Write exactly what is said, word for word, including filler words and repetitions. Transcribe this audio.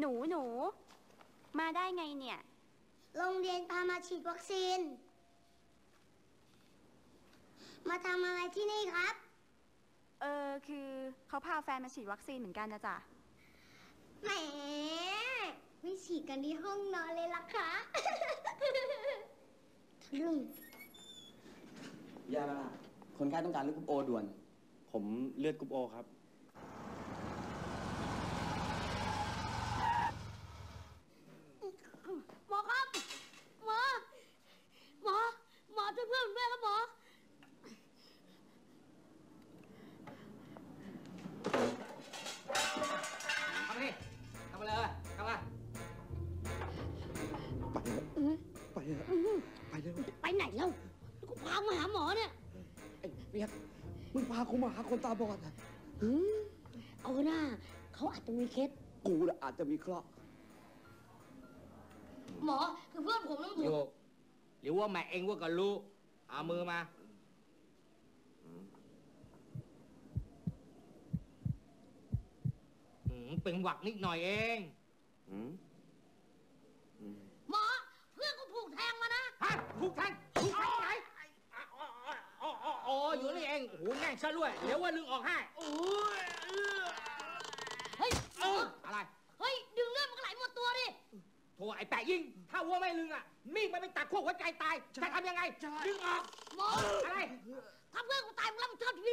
หนูหนูมาได้ไงเนี่ยโรงเรียนพามาฉีดวัคซีนมาทำอะไรที่นี่ครับเออคือเขาพาแฟนมาฉีดวัคซีนเหมือนกันนะจ๊ะแหมไม่ฉีดกันที่ห้องนอนเลยล่ะคะทะลึ่งยาละคนไข้ต้องการเลือดกรุ๊ปโอด่วนผมเลือดกรุ๊ปโอครับหมอครับหมอหมอหมอช่วยเพื่อนด้วยครับหมอเข้ามาดิเข้ามาเลยเข้ามาไปเลยไปเลยไปเลยไปไหนแล้วกูพามาหาหมอเนี่ยไอ้เปียกมึงพากูมาหาคนตาบอดอ่ะเอาหน้าเขาอาจจะมีเคสกูน่ะอาจจะมีเคราะห์หมอคือเพื่อนผมนะผมโยกหรือว่าแม่เองว่าก็รู้เอามือมาเป็นหวักนิดหน่อยเองหมอเพื่อนกูถูกแทงมานะฮะถูกแทงถูกแทงไหนอ๋ออยู่นี่เองโอ้โหแง่งซะด้วยเดี๋ยวว่าลึงออกให้เฮ้ยอะไรเฮ้ยดึงเลือดมันก็ไหลหมดตัวดิโถ่ไอ้แปะยิงถ้าวัวไม่ลึงอ่ะมีดมันไปตัดขั้วหัวใจตายจะทำยังไงดึงออกหมออะไรถ้าเพื่อนกูตายมึงรับผิดชอบชีวิต